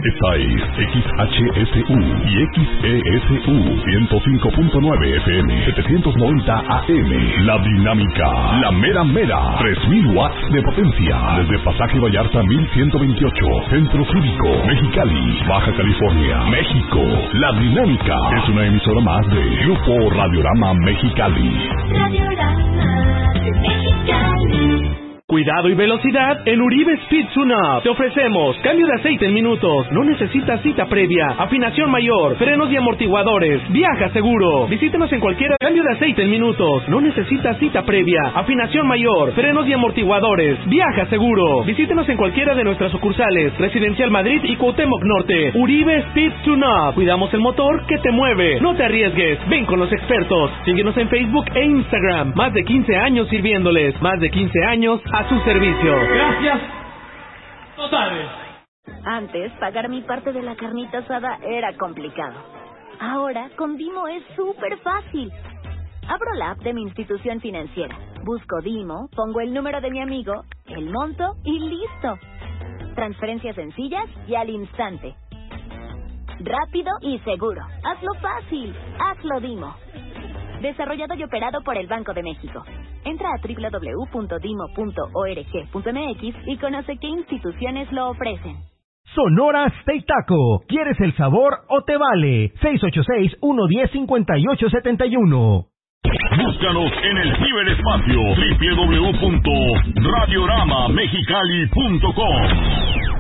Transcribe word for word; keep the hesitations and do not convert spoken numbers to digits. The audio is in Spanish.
Esta es X H S U y X E S U ciento cinco punto nueve F M, setecientos noventa A M. La Dinámica, la mera mera, tres mil watts de potencia. Desde Pasaje Vallarta mil ciento veintiocho, Centro Cívico, Mexicali, Baja California, México. La Dinámica es una emisora más de Grupo Radiorama Mexicali. Radiorama Mexicali. Cuidado y velocidad en Uribe Speed Tune-Up. Te ofrecemos cambio de aceite en minutos. No necesitas cita previa. Afinación mayor, frenos y amortiguadores. Viaja seguro. Visítenos en cualquiera. Cambio de aceite en minutos. No necesitas cita previa. Afinación mayor, frenos y amortiguadores. Viaja seguro. Visítenos en cualquiera de nuestras sucursales. Residencial Madrid y Cuauhtémoc Norte. Uribe Speed Tune-Up. Cuidamos el motor que te mueve. No te arriesgues. Ven con los expertos. Síguenos en Facebook e Instagram. Más de quince años sirviéndoles. Más de quince años a su servicio. Gracias totales. Antes, pagar mi parte de la carnita asada era complicado. Ahora, con Dimo es súper fácil. Abro la app de mi institución financiera, busco Dimo, pongo el número de mi amigo, el monto y listo. Transferencias sencillas y al instante. Rápido y seguro. Hazlo fácil. Hazlo Dimo. Desarrollado y operado por el Banco de México. Entra a doble u doble u doble u punto dimo punto org punto m x y conoce qué instituciones lo ofrecen. Sonora Steak Taco. ¿Quieres el sabor o te vale? seis ocho seis, uno uno cero, cinco ocho siete uno. Búscanos en el ciberespacio doble u doble u doble u punto radiorama mexicali punto com.